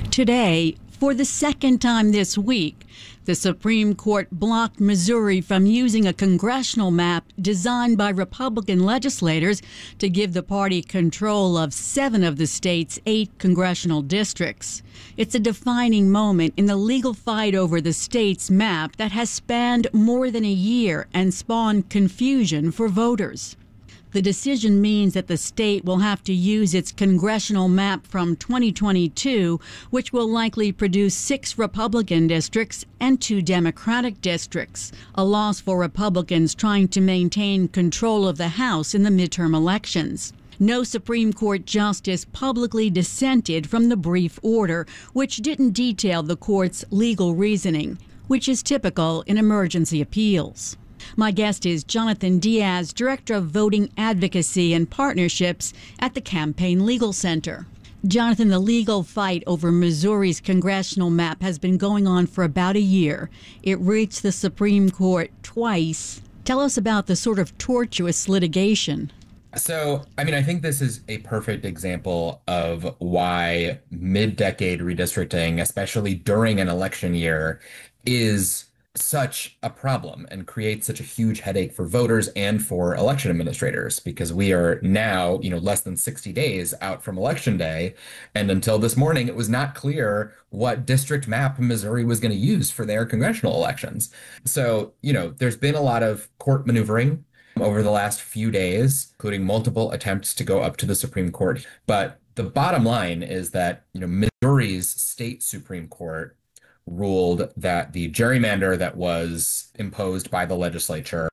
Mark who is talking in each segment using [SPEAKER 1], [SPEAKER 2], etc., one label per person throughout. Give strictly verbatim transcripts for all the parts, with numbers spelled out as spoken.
[SPEAKER 1] Today, for the second time this week, the Supreme Court blocked Missouri from using a congressional map designed by Republican legislators to give the party control of seven of the state's eight congressional districts. It's a defining moment in the legal fight over the state's map that has spanned more than a year and spawned confusion for voters. The decision means that the state will have to use its congressional map from twenty twenty-two, which will likely produce six Republican districts and two Democratic districts, a loss for Republicans trying to maintain control of the House in the midterm elections. No Supreme Court justice publicly dissented from the brief order, which didn't detail the court's legal reasoning, which is typical in emergency appeals. My guest is Jonathan Diaz, Director of Voting Advocacy and Partnerships at the Campaign Legal Center. Jonathan, the legal fight over Missouri's congressional map has been going on for about a year. It reached the Supreme Court twice. Tell us about the sort of tortuous litigation.
[SPEAKER 2] So, I mean, I think this is a perfect example of why mid-decade redistricting, especially during an election year, is such a problem and creates such a huge headache for voters and for election administrators, because we are now, you know, less than sixty days out from Election Day. And until this morning, it was not clear what district map Missouri was going to use for their congressional elections. So, you know, there's been a lot of court maneuvering over the last few days, including multiple attempts to go up to the Supreme Court. But the bottom line is that, you know, Missouri's state Supreme Court ruled that the gerrymander that was imposed by the legislature.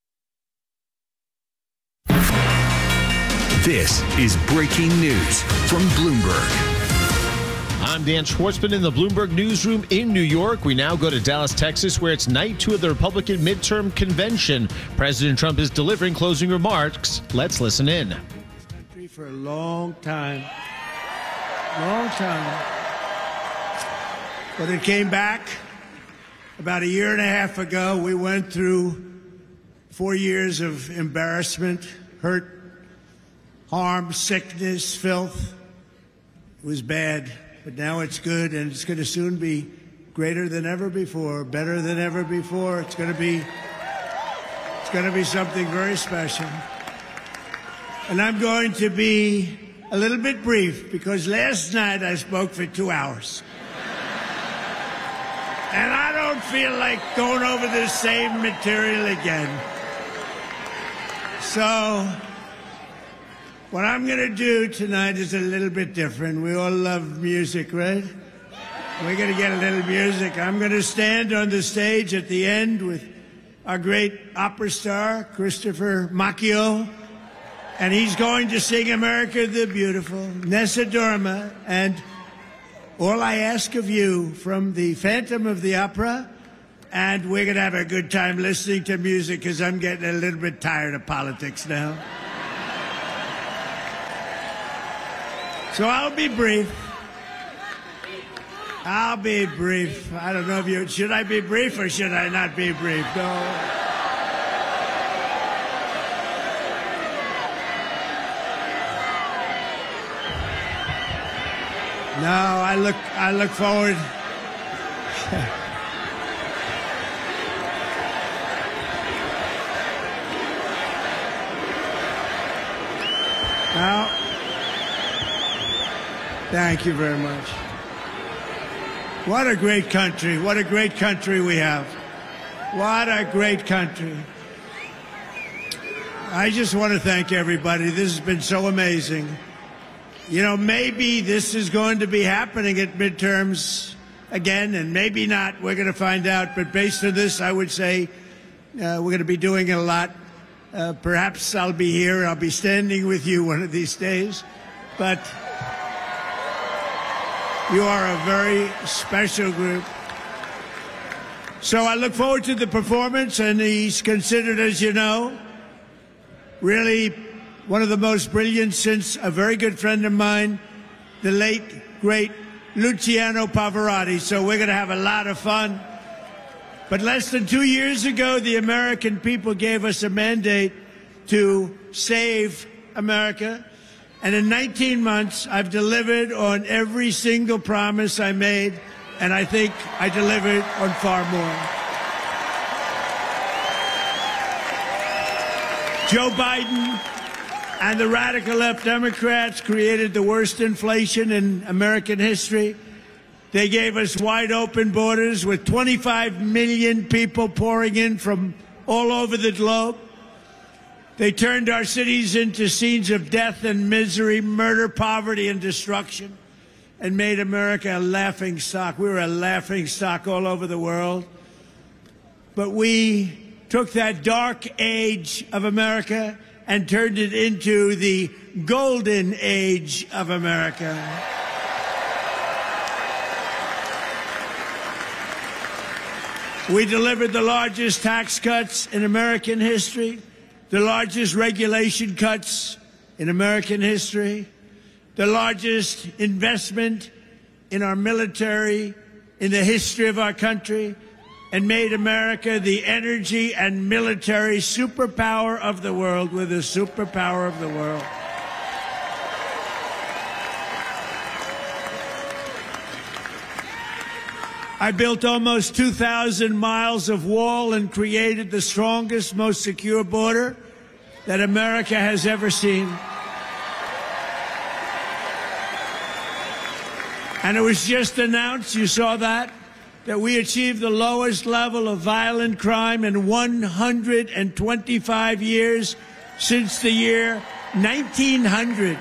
[SPEAKER 3] This is breaking news from Bloomberg.
[SPEAKER 4] I'm Dan Schwartzman in the Bloomberg newsroom in New York. We now go to Dallas, Texas, where it's night two of the Republican midterm convention. President Trump is delivering closing remarks. Let's listen in.
[SPEAKER 5] For a long time, long time. But it came back about a year and a half ago. We went through four years of embarrassment, hurt, harm, sickness, filth. It was bad, but now it's good, and it's going to soon be greater than ever before, better than ever before. It's going to be, it's going to be something very special. And I'm going to be a little bit brief, because last night I spoke for two hours. And I don't feel like going over the same material again. So what I'm going to do tonight is a little bit different. We all love music, right? We're going to get a little music. I'm going to stand on the stage at the end with our great opera star, Christopher Macchio. And he's going to sing America the Beautiful, Nessa Dorma, and All I Ask of You from the Phantom of the Opera. And we're going to have a good time listening to music, because I'm getting a little bit tired of politics now. So I'll be brief. I'll be brief. I don't know if you... Should I be brief or should I not be brief? No. No, I look, I look forward. Now, thank you very much. What a great country. What a great country we have. What a great country. I just want to thank everybody. This has been so amazing. You know, maybe this is going to be happening at midterms again, and maybe not. We're going to find out. But based on this, I would say uh, we're going to be doing it a lot. Uh, perhaps I'll be here. I'll be standing with you one of these days. But you are a very special group. So I look forward to the performance, and he's considered, as you know, really one of the most brilliant since a very good friend of mine, the late, great Luciano Pavarotti. So we're going to have a lot of fun. But less than two years ago, the American people gave us a mandate to save America. And in nineteen months, I've delivered on every single promise I made, and I think I delivered on far more. Joe Biden and the radical left Democrats created the worst inflation in American history. They gave us wide open borders with twenty-five million people pouring in from all over the globe. They turned our cities into scenes of death and misery, murder, poverty, and destruction, and made America a laughing stock. We were a laughing stock all over the world. But we took that dark age of America and turned it into the golden age of America. We delivered the largest tax cuts in American history, the largest regulation cuts in American history, the largest investment in our military in the history of our country, and made America the energy and military superpower of the world. We're the superpower of the world. I built almost two thousand miles of wall and created the strongest, most secure border that America has ever seen. And it was just announced, you saw that, that we achieved the lowest level of violent crime in one hundred twenty-five years since the year nineteen hundred.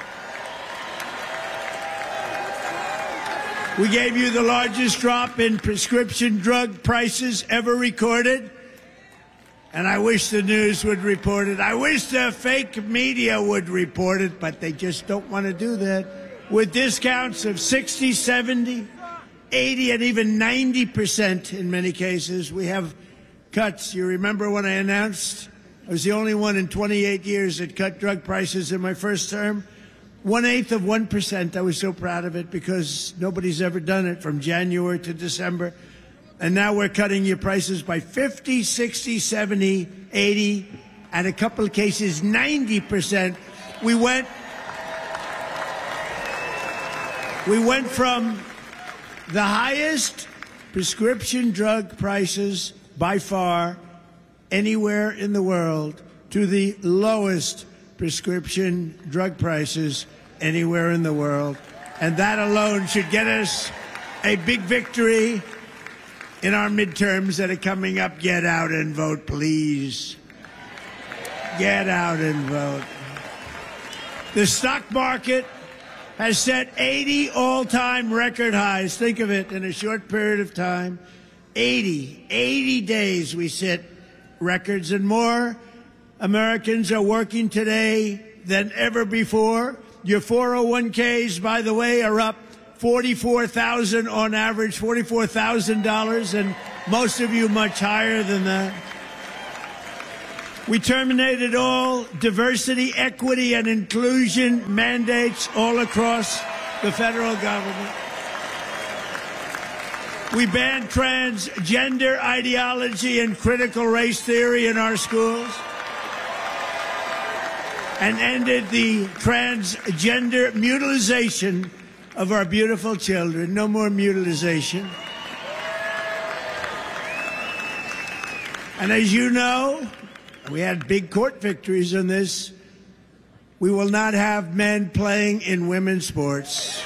[SPEAKER 5] We gave you the largest drop in prescription drug prices ever recorded. And I wish the news would report it. I wish the fake media would report it, but they just don't want to do that. With discounts of sixty, seventy, eighty, and even ninety percent in many cases, we have cuts. You remember when I announced I was the only one in twenty-eight years that cut drug prices in my first term? One-eighth of one percent. I was so proud of it because nobody's ever done it from January to December. And now we're cutting your prices by fifty, sixty, seventy, eighty, and a couple of cases, ninety percent. We went, we went from the highest prescription drug prices by far anywhere in the world to the lowest prescription drug prices anywhere in the world. And that alone should get us a big victory in our midterms that are coming up. Get out and vote, please. Get out and vote. The stock market has set eighty all-time record highs. Think of it, in a short period of time. eighty, eighty days we set records, and more Americans are working today than ever before. Your four oh one k's, by the way, are up forty-four thousand dollars on average, forty-four thousand dollars, and most of you much higher than that. We terminated all diversity, equity, and inclusion mandates all across the federal government. We banned transgender ideology and critical race theory in our schools, and ended the transgender mutilization of our beautiful children. No more mutilization. And as you know, we had big court victories on this. We will not have men playing in women's sports.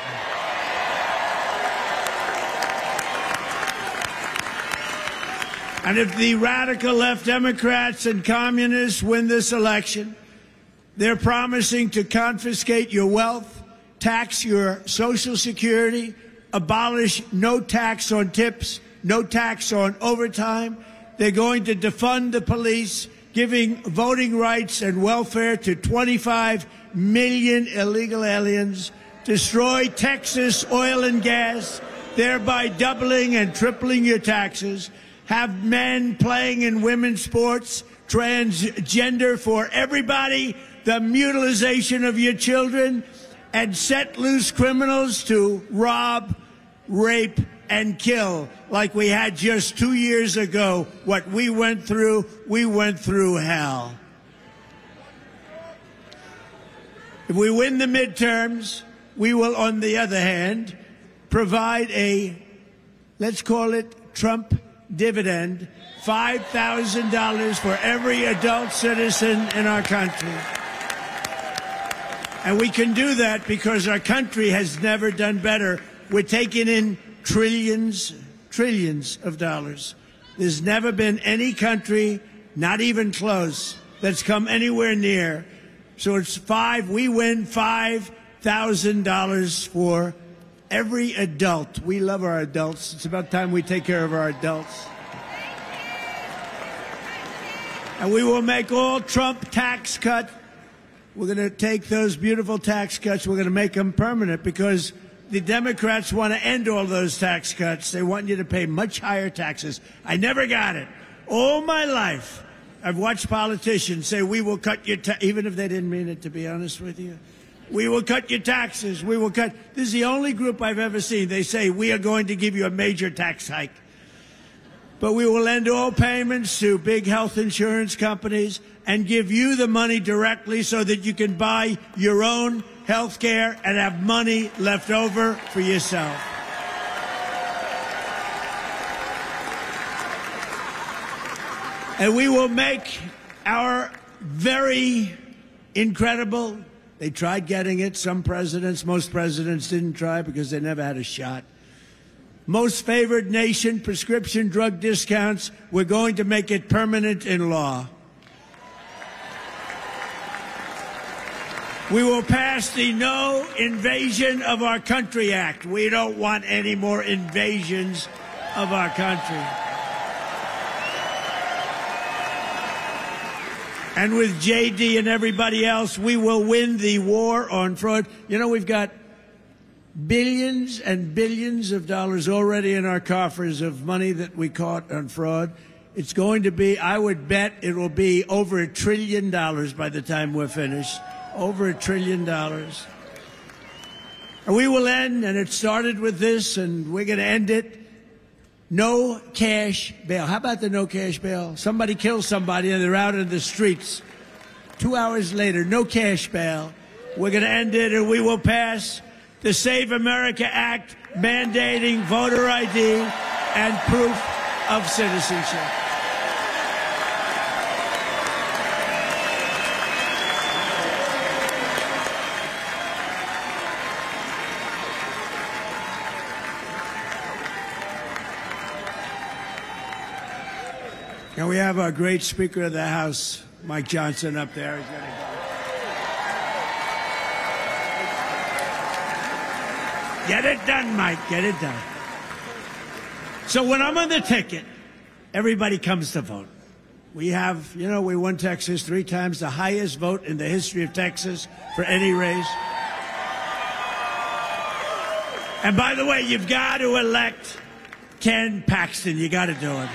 [SPEAKER 5] And if the radical left Democrats and communists win this election, they're promising to confiscate your wealth, tax your Social Security, abolish no tax on tips, no tax on overtime. They're going to defund the police, giving voting rights and welfare to twenty-five million illegal aliens, destroy Texas oil and gas, thereby doubling and tripling your taxes, have men playing in women's sports, transgender for everybody, the mutilization of your children, and set loose criminals to rob, rape, and kill like we had just two years ago. What we went through, we went through hell. If we win the midterms, we will, on the other hand, provide a, let's call it Trump dividend, five thousand dollars for every adult citizen in our country. And we can do that because our country has never done better. We're taking in trillions, trillions of dollars. There's never been any country, not even close, that's come anywhere near. So it's five, we win five thousand dollars for every adult. We love our adults. It's about time we take care of our adults. And we will make all Trump tax cuts. We're going to take those beautiful tax cuts. We're going to make them permanent because the Democrats want to end all those tax cuts. They want you to pay much higher taxes. I never got it. All my life, I've watched politicians say, we will cut your taxes, even if they didn't mean it, to be honest with you. We will cut your taxes. We will cut. This is the only group I've ever seen. They say, we are going to give you a major tax hike. But we will end all payments to big health insurance companies and give you the money directly so that you can buy your own health care and have money left over for yourself. And we will make our very incredible, they tried getting it, some presidents, most presidents didn't try because they never had a shot. Most favored nation prescription drug discounts, we're going to make it permanent in law. We will pass the No Invasion of Our Country Act. We don't want any more invasions of our country. And with J D and everybody else, we will win the war on fraud. You know, we've got billions and billions of dollars already in our coffers of money that we caught on fraud. It's going to be, I would bet it will be over a trillion dollars by the time we're finished. Over a trillion dollars. And we will end, and it started with this, and we're going to end it. No cash bail. How about the no cash bail? Somebody kills somebody and they're out in the streets. Two hours later, no cash bail. We're going to end it, and we will pass the Save America Act mandating voter I D and proof of citizenship. And we have our great Speaker of the House, Mike Johnson, up there. He's going to go. Get it done, Mike. Get it done. So when I'm on the ticket, everybody comes to vote. We have, you know, we won Texas three times, the highest vote in the history of Texas for any race. And by the way, you've got to elect Ken Paxton. You got to do it.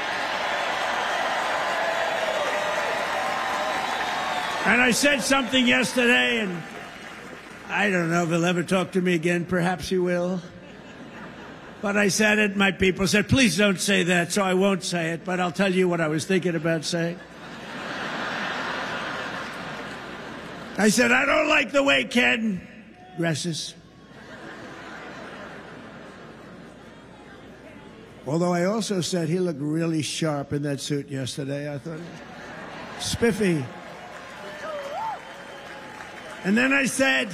[SPEAKER 5] And I said something yesterday, and I don't know if he'll ever talk to me again. Perhaps he will. But I said it. My people said, please don't say that, so I won't say it. But I'll tell you what I was thinking about saying. I said, I don't like the way Ken dresses. Although I also said he looked really sharp in that suit yesterday. I thought, spiffy. And then I said,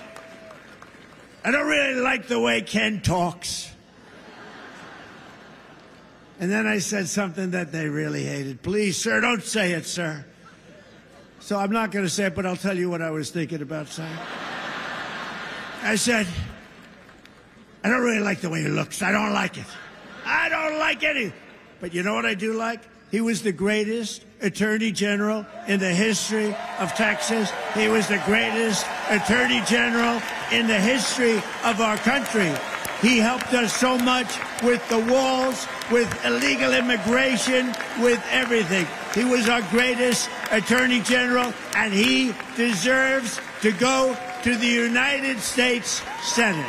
[SPEAKER 5] I don't really like the way Ken talks. And then I said something that they really hated. Please, sir, don't say it, sir. So I'm not going to say it, but I'll tell you what I was thinking about saying. I said, I don't really like the way he looks. I don't like it. I don't like any. But you know what I do like? He was the greatest Attorney General in the history of Texas. He was the greatest Attorney General in the history of our country. He helped us so much with the walls, with illegal immigration, with everything. He was our greatest Attorney General, and he deserves to go to the United States Senate.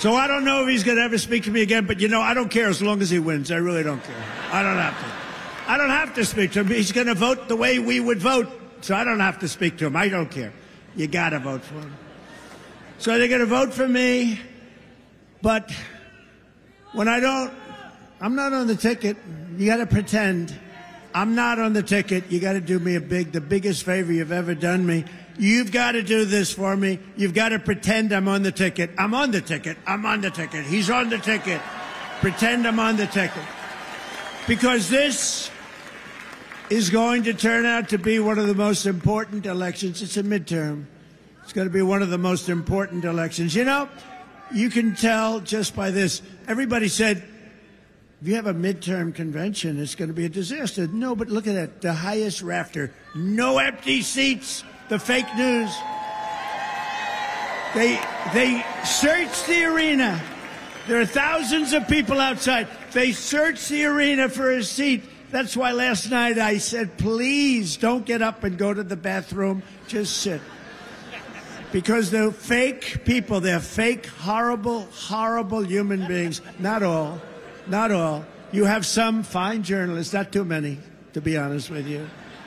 [SPEAKER 5] So I don't know if he's going to ever speak to me again, but, you know, I don't care as long as he wins. I really don't care. I don't have to. I don't have to speak to him. He's going to vote the way we would vote, so I don't have to speak to him. I don't care. You got to vote for him. So they're going to vote for me, but when I don't, I'm not on the ticket. You got to pretend. I'm not on the ticket. You got to do me a big, the biggest favor you've ever done me. You've got to do this for me. You've got to pretend I'm on the ticket. I'm on the ticket. I'm on the ticket. He's on the ticket. Pretend I'm on the ticket. Because this is going to turn out to be one of the most important elections. It's a midterm. It's going to be one of the most important elections. You know, you can tell just by this. Everybody said, if you have a midterm convention, it's going to be a disaster. No, but look at it. The highest rafter. No empty seats. The fake news. They, they searched the arena. There are thousands of people outside. They searched the arena for a seat. That's why last night I said, please don't get up and go to the bathroom. Just sit. Because they're fake people. They're fake, horrible, horrible human beings. Not all. Not all. You have some fine journalists, not too many, to be honest with you.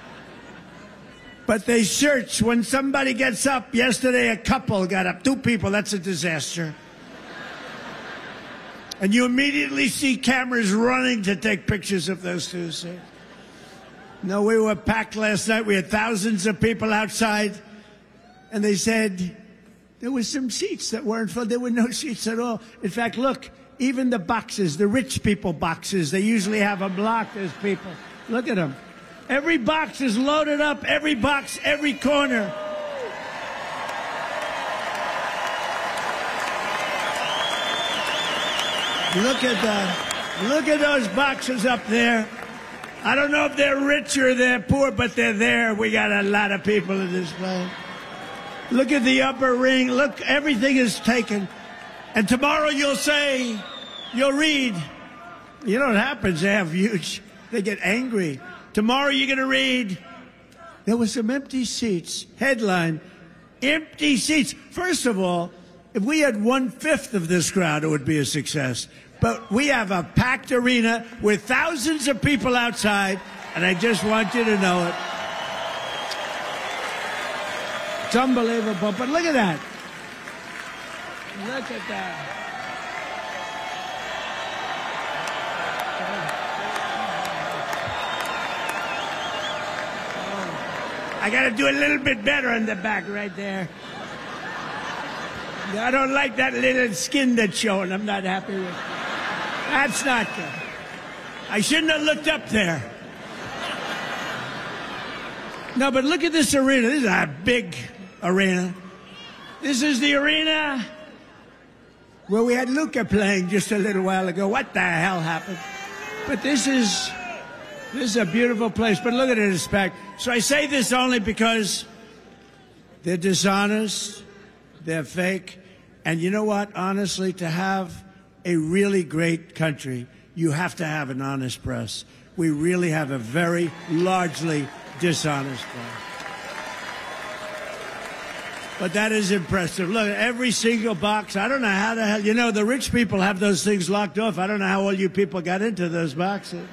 [SPEAKER 5] But they search. When somebody gets up, yesterday a couple got up, two people, that's a disaster. And you immediately see cameras running to take pictures of those two. See? No, we were packed last night. We had thousands of people outside. And they said there were some seats that weren't full. There were no seats at all. In fact, look, even the boxes, the rich people boxes, they usually have them locked as people. Look at them. Every box is loaded up, every box, every corner. Look at that. Look at those boxes up there. I don't know if they're rich or they're poor, but they're there. We got a lot of people in this place. Look at the upper ring. Look, everything is taken. And tomorrow you'll say, you'll read. You know what happens? They have huge, they get angry. Tomorrow you're going to read, there were some empty seats. Headline, empty seats. First of all, if we had one-fifth of this crowd, it would be a success. But we have a packed arena with thousands of people outside, and I just want you to know it. It's unbelievable, but look at that. Look at that. I got to do a little bit better in the back right there. I don't like that little skin that's showing. I'm not happy with it. That's not good. I shouldn't have looked up there. No, but look at this arena. This is a big arena. This is the arena where we had Luca playing just a little while ago. What the hell happened? But this is... This is a beautiful place, but look at it, it's packed. So I say this only because they're dishonest, they're fake, and you know what? Honestly, to have a really great country, you have to have an honest press. We really have a very largely dishonest press. But that is impressive. Look, every single box, I don't know how the hell, you know, the rich people have those things locked off. I don't know how all you people got into those boxes.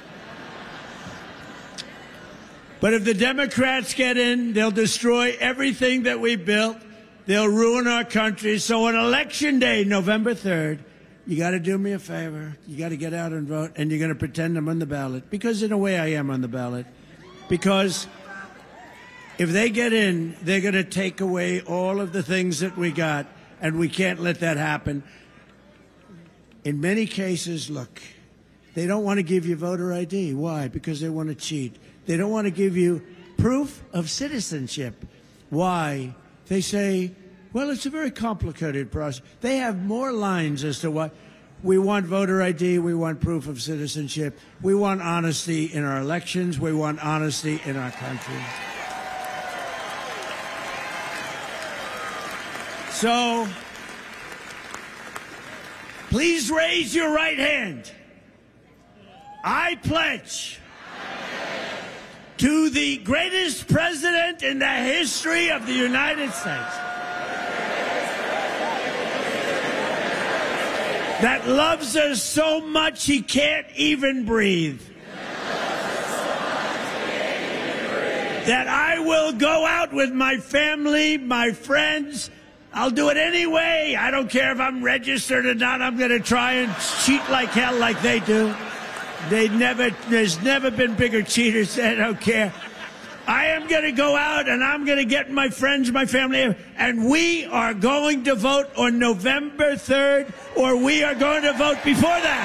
[SPEAKER 5] But if the Democrats get in, they'll destroy everything that we built. They'll ruin our country. So on Election Day, November third, you got to do me a favor. You got to get out and vote, and you're going to pretend I'm on the ballot. Because in a way, I am on the ballot. Because if they get in, they're going to take away all of the things that we got, and we can't let that happen. In many cases, look, they don't want to give you voter I D. Why? Because they want to cheat. They don't want to give you proof of citizenship. Why? They say, well, it's a very complicated process. They have more lines as to what. We want voter I D. We want proof of citizenship. We want honesty in our elections. We want honesty in our country. So, please raise your right hand. I pledge to the greatest president in the history of the United States. that loves us so much he can't even breathe. That I will go out with my family, my friends. I'll do it anyway. I don't care if I'm registered or not. I'm going to try and cheat like hell like they do. They never, there's never been bigger cheaters. I don't care. I am going to go out and I'm going to get my friends, my family, and we are going to vote on November third, or we are going to vote before that.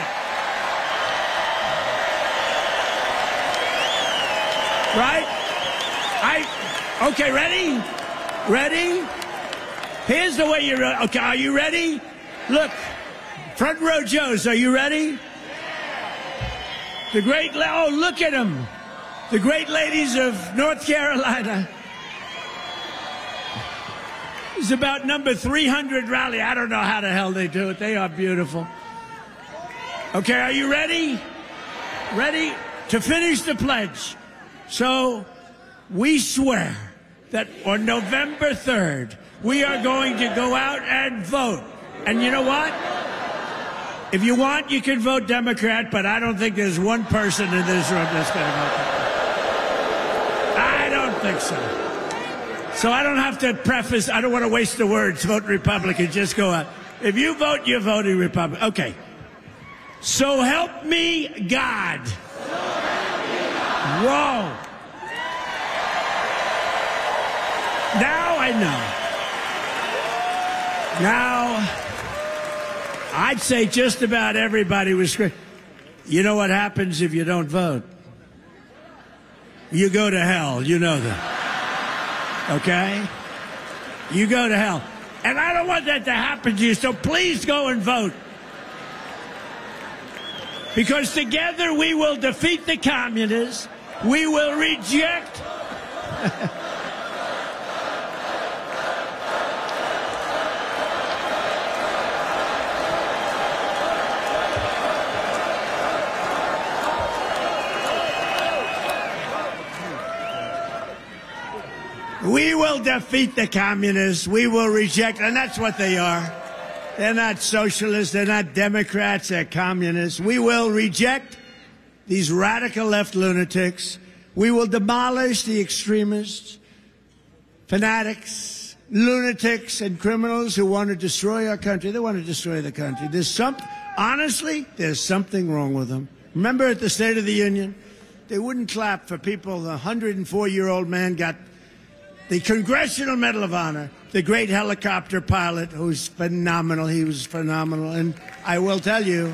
[SPEAKER 5] Right? I, okay, ready? Ready? Here's the way you're, okay, are you ready? Look, front row Joes, are you ready? The great, oh, look at them. The great ladies of North Carolina. It's about number three hundred rally. I don't know how the hell they do it. They are beautiful. Okay, are you ready? Ready to finish the pledge? So we swear that on November third, we are going to go out and vote. And you know what? If you want, you can vote Democrat, but I don't think there's one person in this room that's going to vote Democrat. I don't think so. So I don't have to preface, I don't want to waste the words, vote Republican, just go out. If you vote, you're voting Republican. Okay. So help me God. Whoa. Now I know. Now, I'd say just about everybody was screaming. You know what happens if you don't vote? You go to hell. You know that. Okay? You go to hell. And I don't want that to happen to you, so please go and vote. Because together we will defeat the communists. We will reject... We will defeat the communists. We will reject, and that's what they are. They're not socialists. They're not Democrats. They're communists. We will reject these radical left lunatics. We will demolish the extremists, fanatics, lunatics, and criminals who want to destroy our country. They want to destroy the country. There's some, honestly, there's something wrong with them. Remember at the State of the Union, they wouldn't clap for people. The one hundred four-year-old man got the Congressional Medal of Honor, the great helicopter pilot who's phenomenal. He was phenomenal. And I will tell you,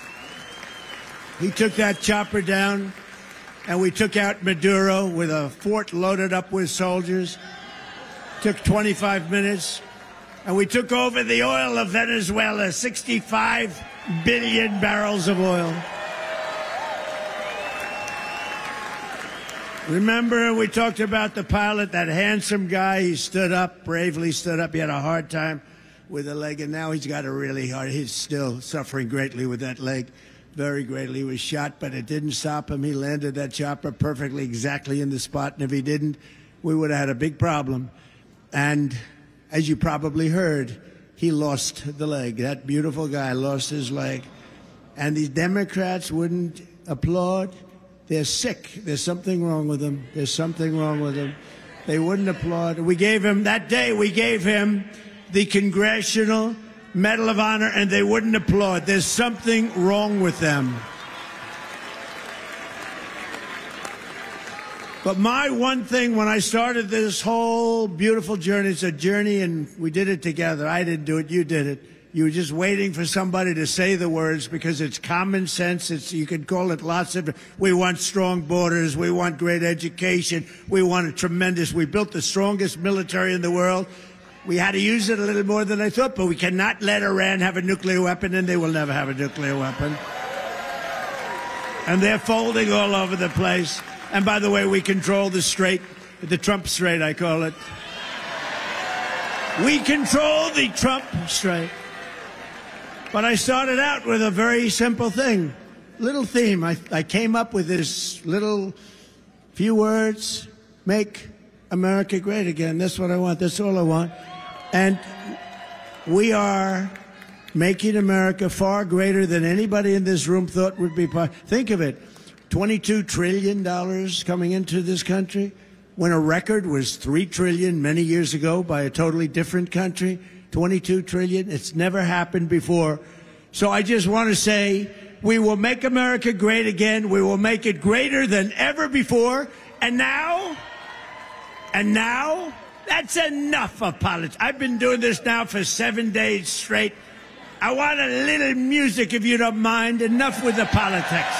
[SPEAKER 5] he took that chopper down, and we took out Maduro with a fort loaded up with soldiers. Took twenty-five minutes. And we took over the oil of Venezuela, sixty-five billion barrels of oil. Remember, we talked about the pilot, that handsome guy. He stood up, bravely stood up. He had a hard time with a leg, and now he's got a really hard. He's still suffering greatly with that leg, very greatly. He was shot, but it didn't stop him. He landed that chopper perfectly, exactly in the spot, and if he didn't, we would have had a big problem. And as you probably heard, he lost the leg. That beautiful guy lost his leg. And these Democrats wouldn't applaud. They're sick. There's something wrong with them. There's something wrong with them. They wouldn't applaud. We gave him, that day, we gave him the Congressional Medal of Honor, and they wouldn't applaud. There's something wrong with them. But my one thing, when I started this whole beautiful journey, it's a journey, and we did it together. I didn't do it. You did it. You were just waiting for somebody to say the words because it's common sense. It's, you could call it lots of, we want strong borders. We want great education. We want a tremendous, we built the strongest military in the world. We had to use it a little more than I thought, but we cannot let Iran have a nuclear weapon, and they will never have a nuclear weapon. And they're folding all over the place. And by the way, we control the Strait, the Trump Strait, I call it. We control the Trump Strait. But I started out with a very simple thing, little theme. I, I came up with this little few words, make America great again. That's what I want. That's all I want. And we are making America far greater than anybody in this room thought would be possible. Think of it, twenty-two trillion dollars coming into this country, when a record was three trillion dollars many years ago by a totally different country. twenty-two trillion dollars. It's never happened before. So I just want to say, we will make America great again. We will make it greater than ever before. And now, and now, that's enough of politics. I've been doing this now for seven days straight. I want a little music, if you don't mind. Enough with the politics.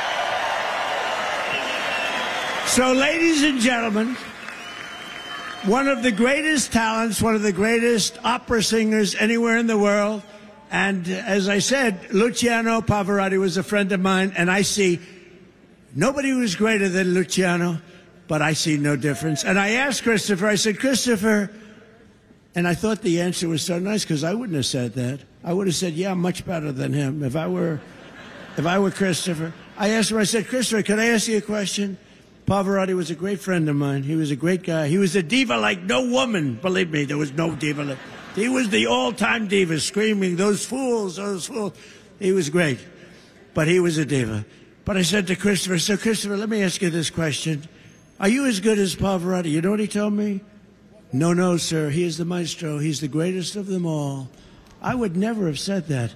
[SPEAKER 5] So, ladies and gentlemen, one of the greatest talents, one of the greatest opera singers anywhere in the world, and as I said, Luciano Pavarotti was a friend of mine, and I see nobody was greater than Luciano, but I see no difference. And I asked Christopher, I said, Christopher, and I thought the answer was so nice because I wouldn't have said that. I would have said, yeah, I'm much better than him if I were, if I were Christopher. I asked him, I said, Christopher, could I ask you a question? Pavarotti was a great friend of mine. He was a great guy. He was a diva like no woman. Believe me, there was no diva like. He was the all-time diva, screaming, those fools, those fools. He was great, but he was a diva. But I said to Christopher, so Christopher, let me ask you this question. Are you as good as Pavarotti? You know what he told me? No, no, sir. He is the maestro. He's the greatest of them all. I would never have said that.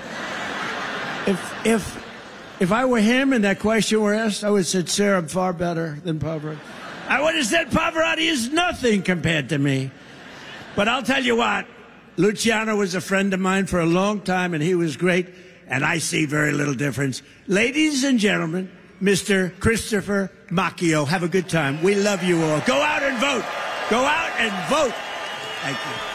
[SPEAKER 5] If, if, if I were him and that question were asked, I would have said, sir, I'm far better than Pavarotti. I would have said Pavarotti is nothing compared to me. But I'll tell you what, Luciano was a friend of mine for a long time, and he was great, and I see very little difference. Ladies and gentlemen, Mister Christopher Macchio, have a good time. We love you all. Go out and vote. Go out and vote. Thank you.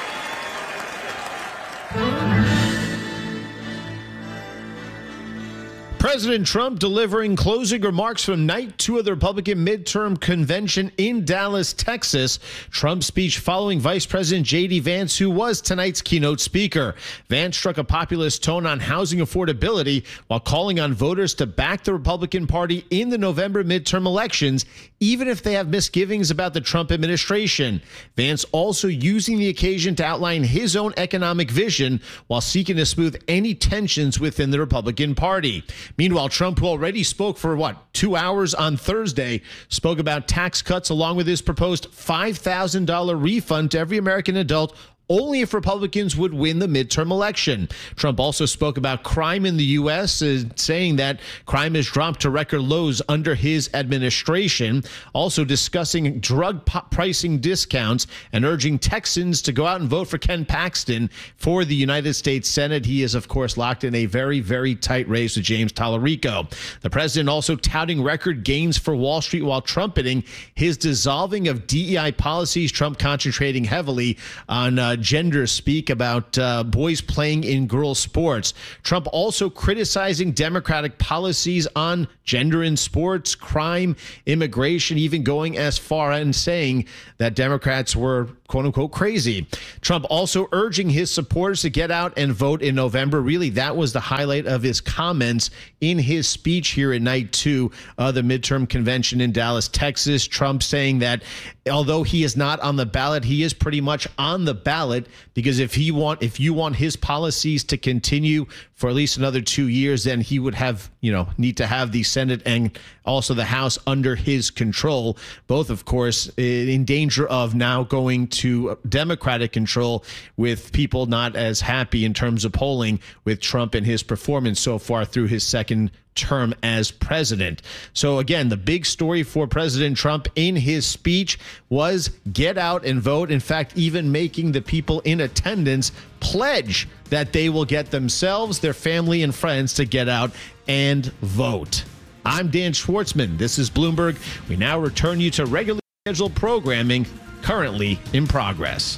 [SPEAKER 4] President Trump delivering closing remarks from night two of the Republican midterm convention in Dallas, Texas. Trump's speech following Vice President J D Vance, who was tonight's keynote speaker. Vance struck a populist tone on housing affordability while calling on voters to back the Republican Party in the November midterm elections, even if they have misgivings about the Trump administration. Vance also using the occasion to outline his own economic vision while seeking to smooth any tensions within the Republican Party. Meanwhile, Trump, who already spoke for, what, two hours on Thursday, spoke about tax cuts along with his proposed five thousand dollars refund to every American adult only if Republicans would win the midterm election. Trump also spoke about crime in the U S, uh, saying that crime has dropped to record lows under his administration, also discussing drug po- pricing discounts and urging Texans to go out and vote for Ken Paxton for the United States Senate. He is, of course, locked in a very, very tight race with James Tallarico. The president also touting record gains for Wall Street while trumpeting his dissolving of D E I policies, Trump concentrating heavily on uh, gender speak about uh, boys playing in girls' sports. Trump also criticizing Democratic policies on gender in sports, crime, immigration, even going as far and saying that Democrats were, quote unquote, crazy. Trump also urging his supporters to get out and vote in November. Really, that was the highlight of his comments in his speech here at night two of the midterm convention in Dallas, Texas. Trump saying that although he is not on the ballot, he is pretty much on the ballot, because if he want, if you want his policies to continue for at least another two years, then he would have, you know, need to have the Senate and also the House under his control. Both, of course, in danger of now going to Democratic control, with people not as happy in terms of polling with Trump and his performance so far through his second term as president. So again, the big story for President Trump in his speech was get out and vote. In fact, even making the people in attendance pledge that they will get themselves, their family, and friends to get out and vote. I'm Dan Schwartzman. This is Bloomberg. We now return you to regularly scheduled programming currently in progress.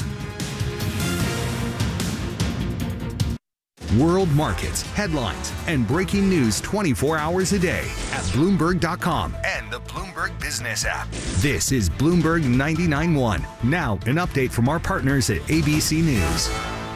[SPEAKER 3] World markets, headlines, and breaking news twenty-four hours a day at Bloomberg dot com and the Bloomberg Business app. This is Bloomberg ninety-nine point one. Now, an update from our partners at A B C News.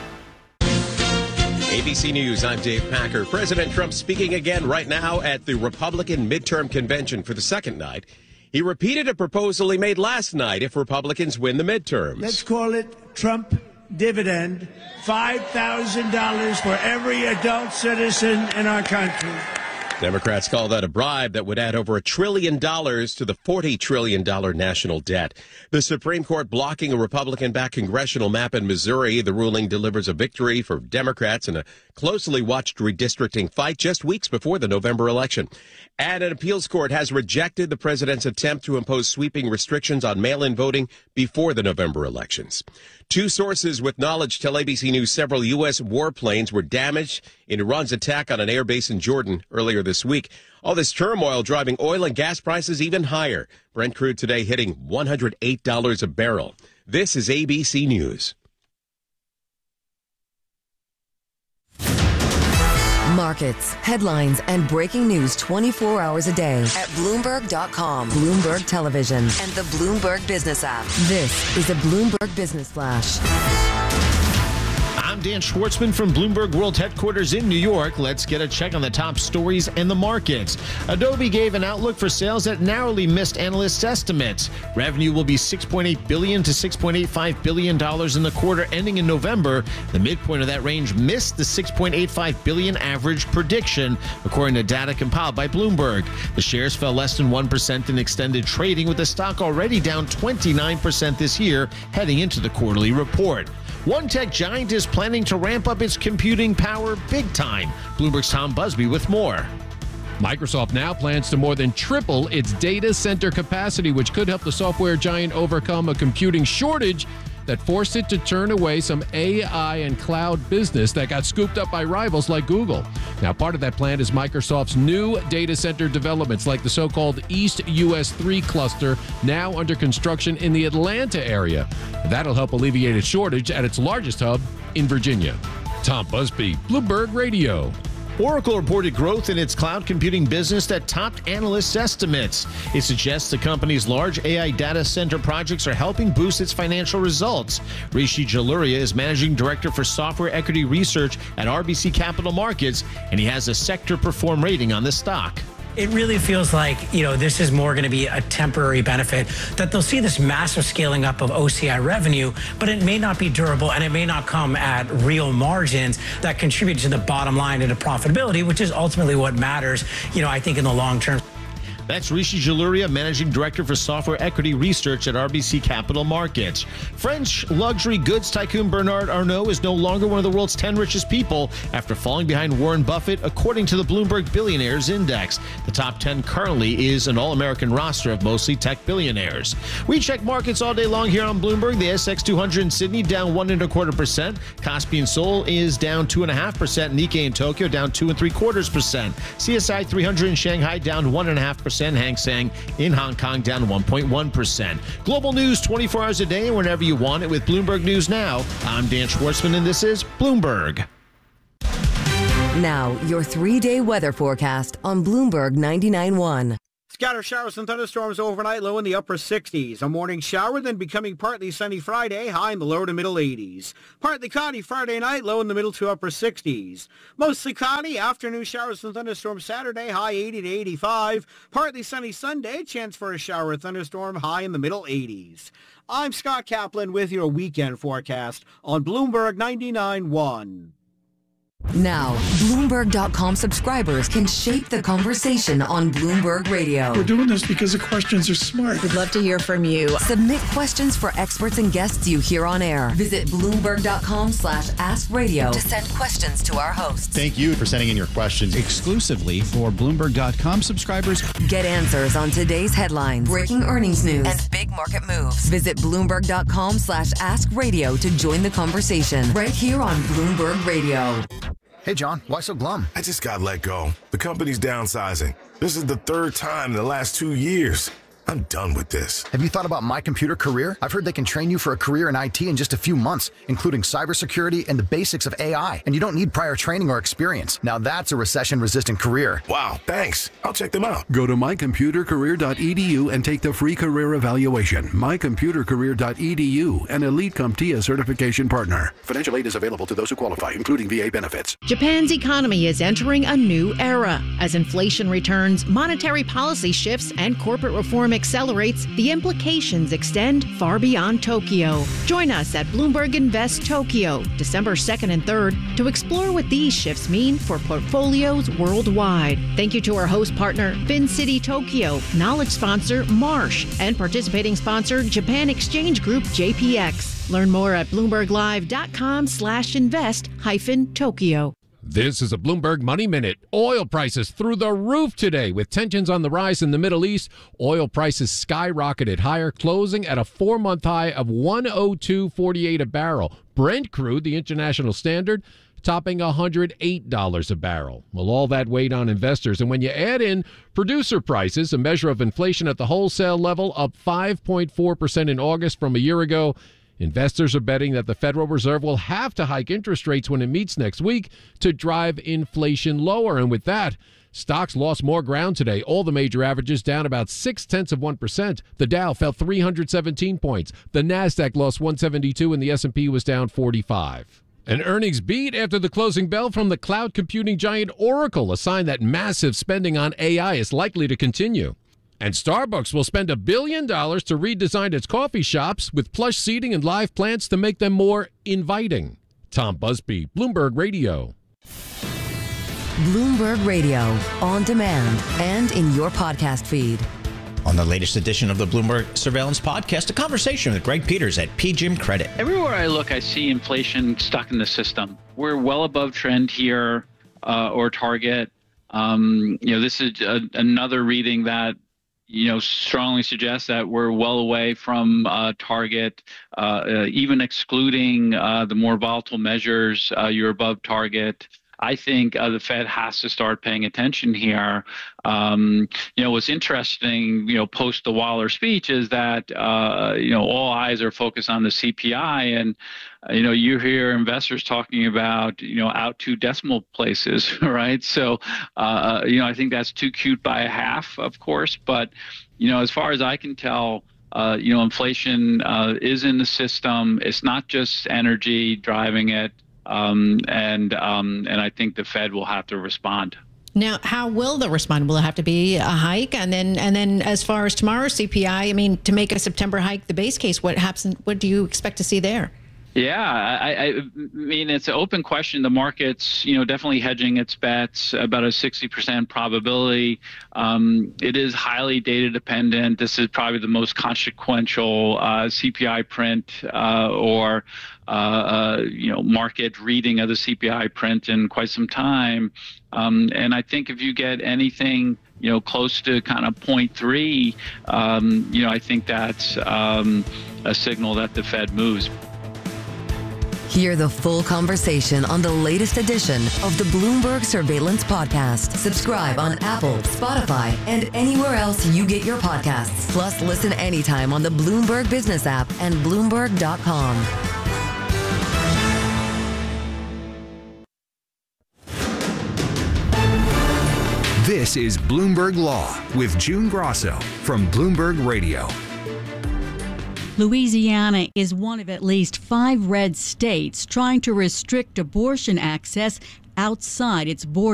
[SPEAKER 6] A B C News, I'm Dave Packer. President Trump speaking again right now at the Republican midterm convention for the second night. He repeated a proposal he made last night if Republicans win the midterms.
[SPEAKER 5] Let's call it Trump dividend, five thousand dollars for every adult citizen in our country.
[SPEAKER 6] Democrats call that a bribe that would add over a trillion dollars to the forty trillion dollars national debt. The Supreme Court blocking a Republican-backed congressional map in Missouri. The ruling delivers a victory for Democrats in a closely watched redistricting fight just weeks before the November election. And an appeals court has rejected the president's attempt to impose sweeping restrictions on mail-in voting before the November elections. Two sources with knowledge tell A B C News several U S warplanes were damaged in Iran's attack on an air base in Jordan earlier this week. All this turmoil driving oil and gas prices even higher. Brent crude today hitting one hundred eight dollars a barrel. This is A B C News.
[SPEAKER 7] Markets, headlines, and breaking news twenty-four hours a day at Bloomberg dot com, Bloomberg Television, and the Bloomberg Business app. This is a Bloomberg Business Flash.
[SPEAKER 4] I'm Dan Schwartzman from Bloomberg World Headquarters in New York. Let's get a check on the top stories and the markets. Adobe gave an outlook for sales that narrowly missed analysts' estimates. Revenue will be six point eight billion dollars to six point eight five billion dollars in the quarter ending in November. The midpoint of that range missed the six point eight five billion dollars average prediction, according to data compiled by Bloomberg. The shares fell less than one percent in extended trading, with the stock already down twenty-nine percent this year heading into the quarterly report. One tech giant is planning to ramp up its computing power big time. Bloomberg's Tom Busby with more.
[SPEAKER 8] Microsoft now plans to more than triple its data center capacity, which could help the software giant overcome a computing shortage that forced it to turn away some A I and cloud business that got scooped up by rivals like Google. Now, part of that plan is Microsoft's new data center developments, like the so-called East U S three cluster, now under construction in the Atlanta area. That'll help alleviate its shortage at its largest hub in Virginia. Tom Busby, Bloomberg Radio.
[SPEAKER 4] Oracle reported growth in its cloud computing business that topped analysts' estimates. It suggests the company's large A I data center projects are helping boost its financial results. Rishi Jaluria is managing director for software equity research at R B C Capital Markets, and he has a sector perform rating on the stock.
[SPEAKER 9] It really feels like, you know, this is more going to be a temporary benefit, that they'll see this massive scaling up of O C I revenue, but it may not be durable and it may not come at real margins that contribute to the bottom line and to profitability, which is ultimately what matters, you know, I think in the long term.
[SPEAKER 4] That's Rishi Jaluria, Managing Director for Software Equity Research at R B C Capital Markets. French luxury goods tycoon Bernard Arnault is no longer one of the world's ten richest people after falling behind Warren Buffett, according to the Bloomberg Billionaires Index. The top ten currently is an all-American roster of mostly tech billionaires. We check markets all day long here on Bloomberg. The S X two hundred in Sydney down one and a quarter percent. Kospi in Seoul is down two and a half percent. Nikkei in Tokyo down two and three quarters percent. C S I three hundred in Shanghai down one and a half percent. Hang Seng in Hong Kong down one point one percent. Global news twenty-four hours a day and whenever you want it with Bloomberg News Now. I'm Dan Schwartzman and this is Bloomberg.
[SPEAKER 7] Now, your three-day weather forecast on Bloomberg ninety-nine point one.
[SPEAKER 10] Scattered showers and thunderstorms overnight, low in the upper sixties. A morning shower, then becoming partly sunny Friday, high in the low to middle eighties. Partly cloudy Friday night, low in the middle to upper sixties. Mostly cloudy, afternoon showers and thunderstorms Saturday, high eighty to eighty-five. Partly sunny Sunday, chance for a shower or thunderstorm, high in the middle eighties. I'm Scott Kaplan with your weekend forecast on Bloomberg ninety-nine point one.
[SPEAKER 7] Now, Bloomberg dot com subscribers can shape the conversation on Bloomberg Radio.
[SPEAKER 11] We're doing this because the questions are smart.
[SPEAKER 7] We'd love to hear from you. Submit questions for experts and guests you hear on air. Visit Bloomberg dot com slash ask radio to send questions to our hosts.
[SPEAKER 12] Thank you for sending in your questions exclusively for Bloomberg dot com subscribers.
[SPEAKER 7] Get answers on today's headlines, breaking earnings news, and big market moves. Visit Bloomberg dot com slash ask radio to join the conversation right here on Bloomberg Radio.
[SPEAKER 13] Hey, John, why so glum?
[SPEAKER 14] I just got let go. The company's downsizing. This is the third time in the last two years. I'm done with this.
[SPEAKER 13] Have you thought about My Computer Career? I've heard they can train you for a career in I T in just a few months, including cybersecurity and the basics of A I. And you don't need prior training or experience. Now that's a recession-resistant career.
[SPEAKER 14] Wow, thanks. I'll check them out.
[SPEAKER 15] Go to my computer career dot e d u and take the free career evaluation. my computer career dot e d u, an Elite CompTIA certification partner. Financial aid is available to those who qualify, including V A benefits.
[SPEAKER 16] Japan's economy is entering a new era. As inflation returns, monetary policy shifts, and corporate reform reform accelerates, the implications extend far beyond Tokyo. Join us at Bloomberg Invest Tokyo, December second and third, to explore what these shifts mean for portfolios worldwide. Thank you to our host partner, FinCity Tokyo, knowledge sponsor Marsh, and participating sponsor Japan Exchange Group J P X. Learn more at bloomberglive.com slash invest hyphen Tokyo.
[SPEAKER 8] This is a Bloomberg Money Minute. Oil prices through the roof today. With tensions on the rise in the Middle East, oil prices skyrocketed higher, closing at a four-month high of one oh two forty-eight a barrel. Brent crude, the international standard, topping one hundred eight dollars a barrel. Well, all that weighed on investors. And when you add in producer prices, a measure of inflation at the wholesale level, up five point four percent in August from a year ago, investors are betting that the Federal Reserve will have to hike interest rates when it meets next week to drive inflation lower. And with that, stocks lost more ground today. All the major averages down about six-tenths of one percent. The Dow fell three hundred seventeen points. The NASDAQ lost one seventy-two, and the S and P was down forty-five. An earnings beat after the closing bell from the cloud computing giant Oracle, a sign that massive spending on A I is likely to continue. And Starbucks will spend a billion dollars to redesign its coffee shops with plush seating and live plants to make them more inviting. Tom Busby, Bloomberg Radio.
[SPEAKER 7] Bloomberg Radio, on demand and in your podcast feed.
[SPEAKER 17] On the latest edition of the Bloomberg Surveillance Podcast, a conversation with Greg Peters at P G I M Credit.
[SPEAKER 18] Everywhere I look, I see inflation stuck in the system. We're well above trend here, uh, or target. Um, you know, this is a, another reading that, you know, strongly suggests that we're well away from uh, target. Uh, uh, even excluding uh, the more volatile measures, uh, you're above target. I think uh, the Fed has to start paying attention here. Um, you know, what's interesting, you know, post the Waller speech is that, uh, you know, all eyes are focused on the C P I. And, uh, you know, you hear investors talking about, you know, out two decimal places, right? So, uh, you know, I think that's too cute by a half, of course. But, you know, as far as I can tell, uh, you know, inflation uh, is in the system. It's not just energy driving it. Um, and um, and I think the Fed will have to respond.
[SPEAKER 16] Now, how will they respond? Will it have to be a hike? And then and then as far as tomorrow's C P I, I mean, to make a September hike the base case, what happens? What do you expect to see there?
[SPEAKER 18] Yeah, I, I mean, it's an open question. The market's, you know, definitely hedging its bets, about a sixty percent probability. Um, it is highly data dependent. This is probably the most consequential uh, C P I print uh, or, uh, uh, you know, market reading of the C P I print in quite some time. Um, and I think if you get anything, you know, close to kind of zero point three, um, you know, I think that's um, a signal that the Fed moves.
[SPEAKER 7] Hear the full conversation on the latest edition of the Bloomberg Surveillance Podcast. Subscribe on Apple, Spotify, and anywhere else you get your podcasts. Plus, listen anytime on the Bloomberg Business app and Bloomberg dot com.
[SPEAKER 3] This is Bloomberg Law with June Grosso from Bloomberg Radio.
[SPEAKER 1] Louisiana is one of at least five red states trying to restrict abortion access outside its borders.